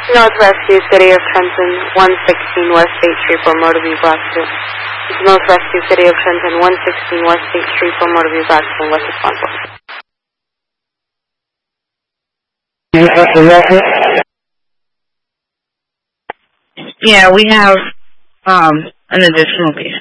North Rescue, City of Trenton, 116 West State Street for Motorview Blackstone. North Rescue, City of Trenton, 116 West State Street for Motorview Blackstone, what's responsible? Yeah, we have an additional case.